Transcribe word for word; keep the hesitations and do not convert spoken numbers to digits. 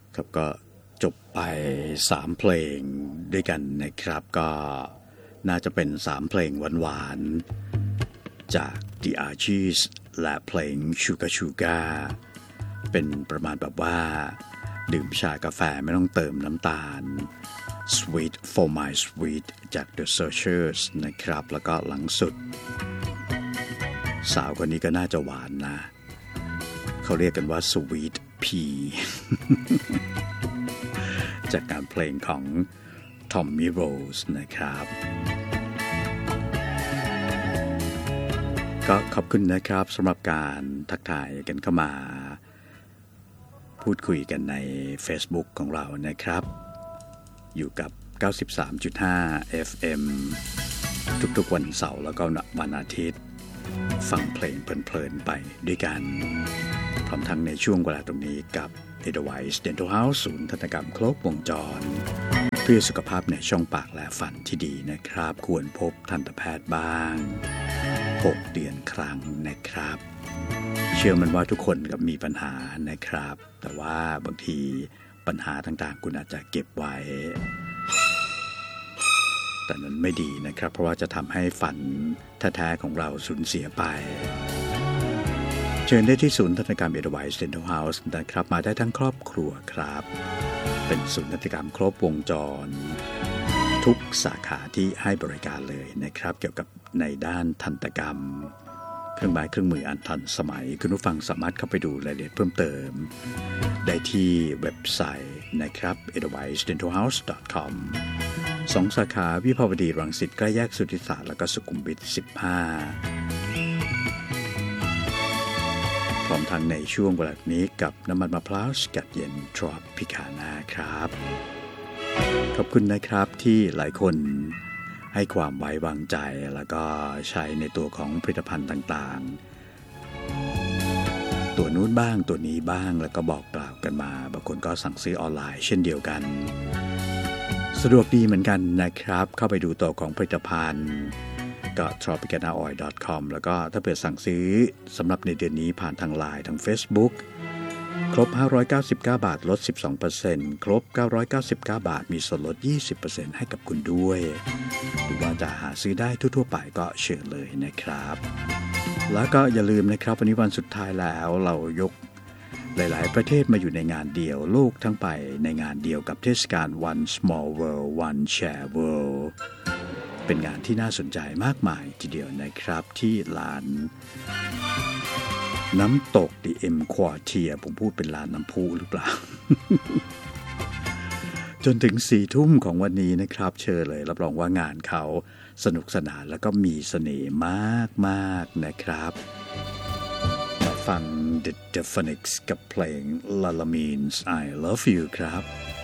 ครับก็จบไปสามเพลงด้วยกันนะครับก็น่าจะเป็นสามเพลงหวานๆจาก The Archies และเพลง Sugar Sugar เป็นประมาณแบบว่าดื่มชากาแฟไม่ต้องเติมน้ำตาล Sweet for my sweet จาก The Searchers นะครับแล้วก็หลังสุดสาวคนนี้ก็น่าจะหวานนะเขาเรียกกันว่า Sweet Pea จากการเพลงของ Tommy Rose นะครับก็ขอบคุณนะครับสำหรับการทักทายกันเข้ามาพูดคุยกันใน Facebook ของเรานะครับอยู่กับ เก้าสิบสามจุดห้า เอฟ เอ็ม ทุกๆวันเสาร์แล้วก็วันอาทิตย์ฟังเพลงเพลินๆไปด้วยกันพร้อมทั้งในช่วงเวลาตรงนี้กับ Edelweiss Dental House ศูนย์ทันตกรรมครบวงจรเพื่อสุขภาพในช่องปากและฟันที่ดีนะครับควรพบทันตแพทย์บ้างหกเดือนครั้งนะครับเชื่อมันว่าทุกคนก็มีปัญหานะครับแต่ว่าบางทีปัญหาต่างๆคุณอาจจะเก็บไว้แต่นั้นไม่ดีนะครับเพราะว่าจะทำให้ฝันแท้ๆของเราสูญเสียไปเชิญได้ที่ศูนย์ทันตกรรม Edelweiss Dental House นะครับมาได้ทั้งครอบครัวครับเป็นศูนย์ทันตกรรมครบวงจรทุกสาขาที่ให้บริการเลยนะครับเกี่ยวกับในด้านทันตกรรมเครื่องไม้เครื่องมืออันทันสมัยคุณผู้ฟังสามารถเข้าไปดูรายละเอียดเพิ่มเติมได้ที่เว็บไซต์นะครับ เอเดลไวส์ เดนทัล เฮาส์ ดอท คอม สองสาขาวิภาวดีรังสิตใกล้แยกสุทธิศาสตร์แล้วก็สุขุมวิทสิบห้าพร้อมทั้งในช่วงเวลานี้กับน้ำมันมะพร้าวสกัดเย็นทรอปิคาน่าครับขอบคุณนะครับที่หลายคนให้ความไว้วางใจแล้วก็ใช้ในตัวของผลิตภัณฑ์ต่างๆตัวนู้นบ้างตัวนี้บ้างแล้วก็บอกกล่าวกันมาบางคนก็สั่งซื้อออนไลน์เช่นเดียวกันสะดวกดีเหมือนกันนะครับเข้าไปดูตัวของผลิตภัณฑ์ก็ ทรอปิคาน่าออยล์ ดอท คอม แล้วก็ถ้าเกิดสั่งซื้อสำหรับในเดือนนี้ผ่านทาง ไลน์ ทาง Facebookครบห้าร้อยเก้าสิบเก้าบาทลด สิบสองเปอร์เซ็นต์ ครบเก้าร้อยเก้าสิบเก้าบาทมีส่วนลด ยี่สิบเปอร์เซ็นต์ ให้กับคุณด้วยหรือว่าจะหาซื้อได้ทั่วๆไปก็เชิญเลยนะครับแล้วก็อย่าลืมนะครับวันนี้วันสุดท้ายแล้วเรายกหลายๆประเทศมาอยู่ในงานเดียวโลกทั้งไปในงานเดียวกับเทศกาล One Small World One Share World เป็นงานที่น่าสนใจมากมายทีเดียวนะครับที่ลานน้ำตก The M Quartier ผมพูดเป็นลานน้ำพุหรือเปล่า จนถึงสี่ทุ่มของวันนี้นะครับเชิญเลยรับรองว่างานเขาสนุกสนานแล้วก็มีเสน่ห์มากๆนะครับมาฟัง The Definics กับเพลง Lalameens I Love You ครับ